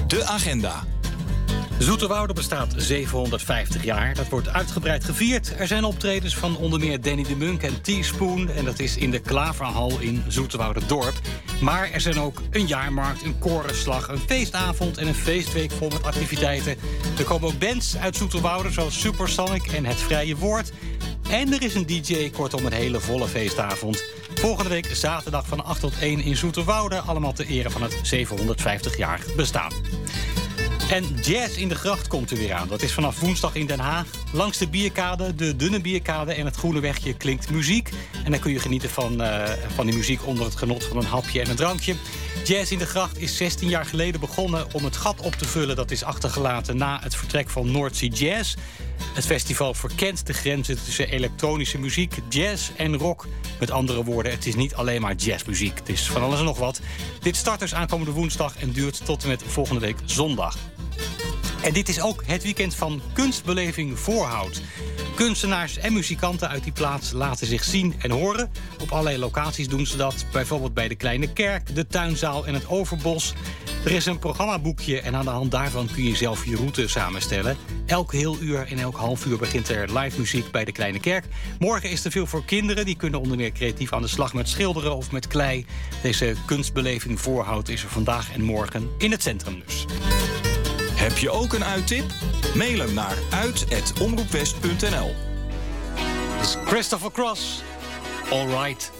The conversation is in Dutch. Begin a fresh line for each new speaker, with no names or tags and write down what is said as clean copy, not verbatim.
De agenda.
Zoeterwoude bestaat 750 jaar. Dat wordt uitgebreid gevierd. Er zijn optredens van onder meer Danny de Munk en Teaspoon. En dat is in de Klaverhal in Zoeterwoude-dorp. Maar er zijn ook een jaarmarkt, een korenslag, een feestavond en een feestweek vol met activiteiten. Er komen ook bands uit Zoeterwoude, zoals Supersonic en Het Vrije Woord. En er is een DJ, kortom een hele volle feestavond. Volgende week zaterdag van 8 tot 1 in Zoeterwoude. Allemaal ter ere van het 750-jarig bestaan. En Jazz in de Gracht komt er weer aan. Dat is vanaf woensdag in Den Haag. Langs de Bierkade, de Dunne Bierkade en het Groene Wegje klinkt muziek. En dan kun je genieten van die muziek onder het genot van een hapje en een drankje. Jazz in de Gracht is 16 jaar geleden begonnen om het gat op te vullen dat is achtergelaten na het vertrek van Noordzee Jazz. Het festival verkent de grenzen tussen elektronische muziek, jazz en rock. Met andere woorden, het is niet alleen maar jazzmuziek. Het is van alles en nog wat. Dit start dus aankomende woensdag en duurt tot en met volgende week zondag. En dit is ook het weekend van Kunstbeleving Voorhout. Kunstenaars en muzikanten uit die plaats laten zich zien en horen. Op allerlei locaties doen ze dat. Bijvoorbeeld bij de Kleine Kerk, de Tuinzaal en het Overbos. Er is een programmaboekje en aan de hand daarvan kun je zelf je route samenstellen. Elk heel uur en elk half uur begint er live muziek bij de Kleine Kerk. Morgen is er veel voor kinderen. Die kunnen onder meer creatief aan de slag met schilderen of met klei. Deze Kunstbeleving Voorhout is er vandaag en morgen in het centrum dus.
Heb je ook een uittip? Mail hem naar uit@omroepwest.nl.
This is Christopher Cross. All right.